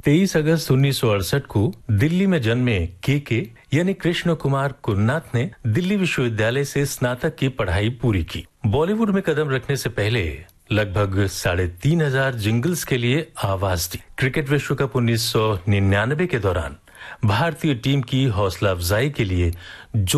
23 अगस्त 1968 को दिल्ली में जन्मे के यानी कृष्ण कुमार कुरनाथ ने दिल्ली विश्वविद्यालय से स्नातक की पढ़ाई पूरी की। बॉलीवुड में कदम रखने से पहले लगभग 3,500 जिंगल्स के लिए आवाज दी। क्रिकेट विश्व कप 1999 के दौरान भारतीय टीम की हौसला अफजाई के लिए जो